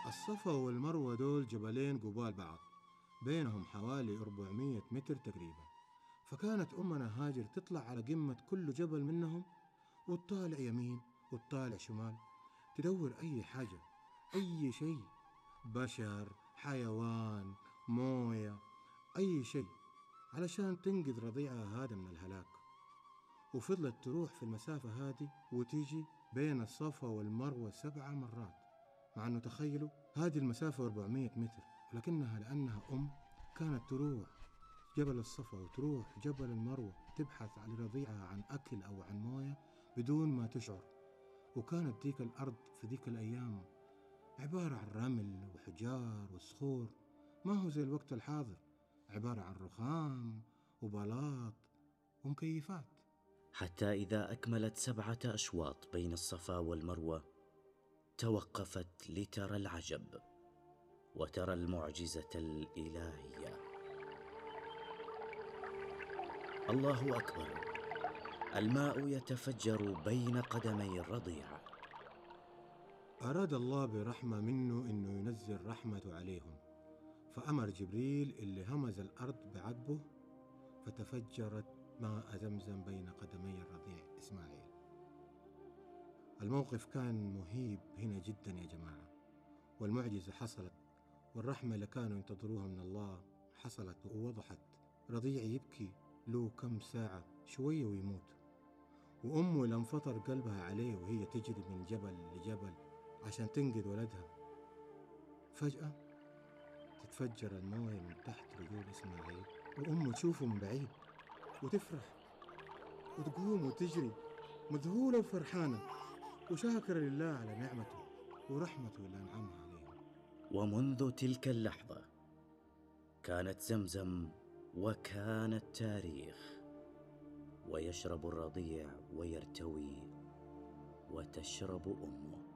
الصفا والمروة دول جبلين قبال بعض، بينهم حوالي 400 متر تقريبا. فكانت أمنا هاجر تطلع على قمة كل جبل منهم وتطالع يمين وتطالع شمال، تدور أي حاجة، أي شيء، بشر، حيوان، موية، أي شيء، علشان تنقذ رضيعها هذا من الهلاك. وفضلت تروح في المسافة هذه وتيجي بين الصفا والمروة 7 مرات، مع أنه تخيلوا هذه المسافة 400 متر، ولكنها لأنها كانت تروح جبل الصفا وتروح جبل المروة تبحث عن رضيعها عن أكل أو عن موية بدون ما تشعر. وكانت ديك الأرض في ديك الأيام عبارة عن رمل وحجار وصخور، ما هو زي الوقت الحاضر، عبارة عن رخام وبلاط ومكيفات. حتى إذا أكملت 7 أشواط بين الصفا والمروة توقفت لترى العجب وترى المعجزة الإلهية. الله أكبر! الماء يتفجر بين قدمي الرضيع. أراد الله برحمة منه إنه ينزل رحمته عليهم، فأمر جبريل اللي همز الأرض بعقبه فتفجرت ماء زمزم بين قدمي الرضيع إسماعيل. الموقف كان مهيب هنا جدا يا جماعة، والمعجزة حصلت، والرحمة اللي كانوا ينتظروها من الله حصلت ووضحت. رضيع يبكي له كم ساعة شوية ويموت، وأمه لم فطر قلبها عليه وهي تجري من جبل لجبل عشان تنقذ ولدها. فجأة تتفجر الموية من تحت رجول إسماعيل، وأمه تشوفه من بعيد وتفرح وتقوم وتجري مذهولة وفرحانة وشاكرة لله على نعمته ورحمته اللي أنعمها عليهم. ومنذ تلك اللحظة كانت زمزم وكان التاريخ، ويشرب الرضيع ويرتوي وتشرب أمه.